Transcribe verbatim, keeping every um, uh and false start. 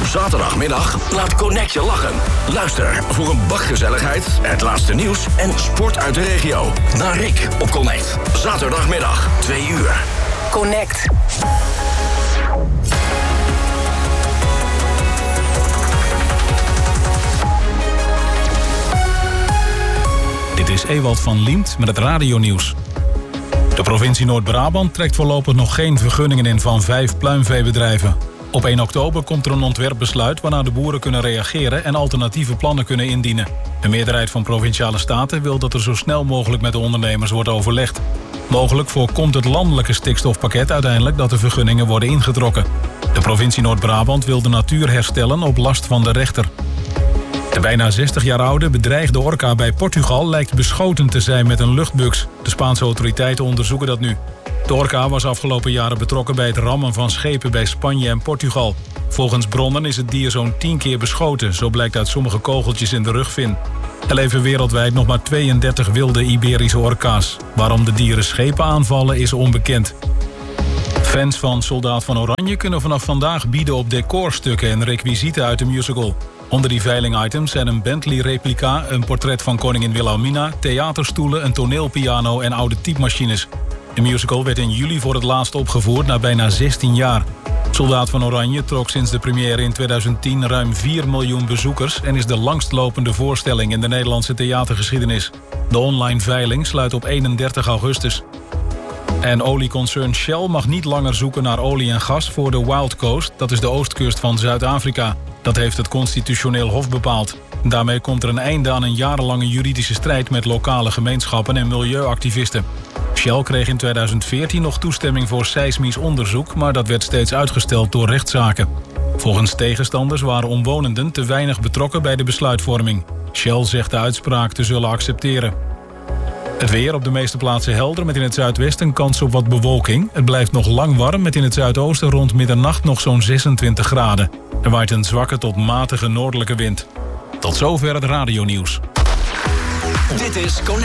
Zaterdagmiddag laat Connect je lachen. Luister voor een bak gezelligheid, het laatste nieuws en sport uit de regio. Naar Rick op Connect. Zaterdagmiddag, twee uur. Connect. Dit is Ewald van Liemt met het radionieuws. De provincie Noord-Brabant trekt voorlopig nog geen vergunningen in van vijf pluimveebedrijven. Op één oktober komt er een ontwerpbesluit waarna de boeren kunnen reageren en alternatieve plannen kunnen indienen. De meerderheid van Provinciale Staten wil dat er zo snel mogelijk met de ondernemers wordt overlegd. Mogelijk voorkomt het landelijke stikstofpakket uiteindelijk dat de vergunningen worden ingetrokken. De provincie Noord-Brabant wil de natuur herstellen op last van de rechter. De bijna zestig jaar oude bedreigde orka bij Portugal lijkt beschoten te zijn met een luchtbuks. De Spaanse autoriteiten onderzoeken dat nu. De orka was afgelopen jaren betrokken bij het rammen van schepen bij Spanje en Portugal. Volgens bronnen is het dier zo'n tien keer beschoten, zo blijkt uit sommige kogeltjes in de rugvin. Er leven wereldwijd nog maar tweeëndertig wilde Iberische orka's. Waarom de dieren schepen aanvallen is onbekend. Fans van Soldaat van Oranje kunnen vanaf vandaag bieden op decorstukken en requisieten uit de musical. Onder die veilingitems zijn een Bentley-replica, een portret van koningin Wilhelmina, theaterstoelen, een toneelpiano en oude typemachines. De musical werd in juli voor het laatst opgevoerd na bijna zestien jaar. Soldaat van Oranje trok sinds de première in tweeduizend tien ruim vier miljoen bezoekers en is de langstlopende voorstelling in de Nederlandse theatergeschiedenis. De online veiling sluit op eenendertig augustus. En olieconcern Shell mag niet langer zoeken naar olie en gas voor de Wild Coast, dat is de oostkust van Zuid-Afrika. Dat heeft het Constitutioneel Hof bepaald. Daarmee komt er een einde aan een jarenlange juridische strijd met lokale gemeenschappen en milieuactivisten. Shell kreeg in tweeduizend veertien nog toestemming voor seismisch onderzoek, maar dat werd steeds uitgesteld door rechtszaken. Volgens tegenstanders waren omwonenden te weinig betrokken bij de besluitvorming. Shell zegt de uitspraak te zullen accepteren. Het weer op de meeste plaatsen helder met in het zuidwesten kans op wat bewolking. Het blijft nog lang warm met in het zuidoosten rond middernacht nog zo'n zesentwintig graden. Er waait een zwakke tot matige noordelijke wind. Tot zover het radionieuws. Dit is Connect.